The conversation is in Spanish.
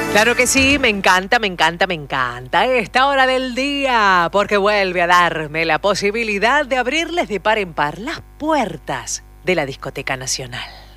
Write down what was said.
Claro que sí, me encanta esta hora del día, porque vuelve a darme la posibilidad de abrirles de par en par las puertas de la Discoteca Nacional.